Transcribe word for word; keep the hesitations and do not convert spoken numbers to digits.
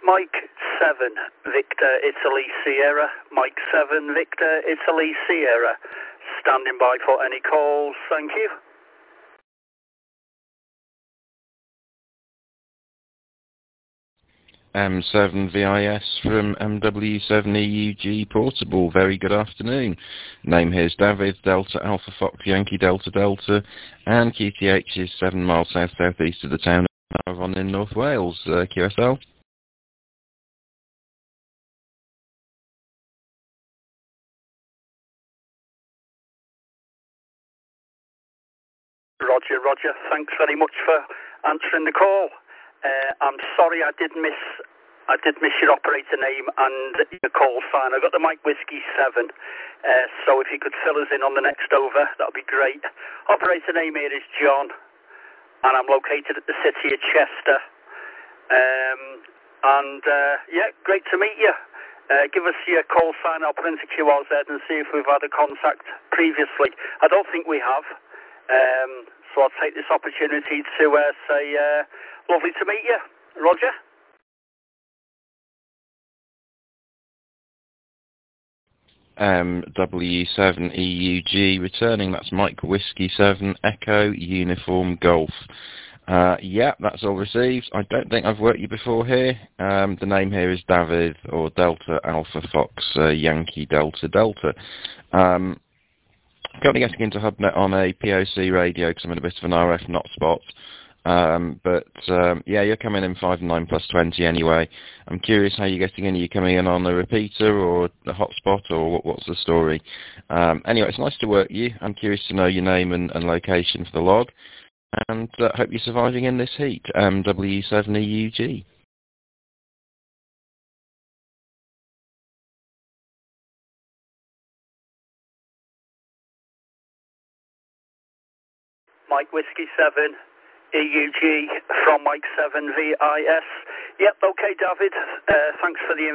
Mike seven, Victor Italy Sierra. Mike seven, Victor Italy Sierra. Standing by for any calls, thank you. M seven V I S from M W seven E U G Portable. Very good afternoon. Name here is David, Delta Alpha Fox Yankee Delta Delta, and Q T H is seven miles south southeast of the town of Avon in North Wales. Uh, Q S L. Roger, Roger. Thanks very much for answering the call. Uh, I'm sorry I did miss I did miss your operator name and your call sign. I got the Mike Whiskey seven, uh, so if you could fill us in on the next over, that would be great. Operator name here is John, and I'm located at the city of Chester. Um, and uh, yeah, great to meet you. Uh, give us your call sign, I'll put into Q R Z and see if we've had a contact previously. I don't think we have, um, so I'll take this opportunity to uh, say uh, lovely to meet you. Roger. M W seven E U G returning. That's Mike Whiskey seven Echo Uniform Golf. Uh, yeah, that's all received. I don't think I've worked you before here. Um, the name here is David, or Delta Alpha Fox uh, Yankee Delta Delta. Um, currently getting into HubNet on a P O C radio because I'm in a bit of an R F not spot. Um, but um, yeah, you're coming in five and nine plus twenty anyway. I'm curious how you're getting in. Are you coming in on a repeater or a hotspot, or what, what's the story? Um, anyway, it's nice to work you. I'm curious to know your name and, and location for the log, and uh, hope you're surviving in this heat. M W seven E U G. Mike Whiskey seven E U G from Mike seven V I S. Yep, okay, David. Uh, thanks for the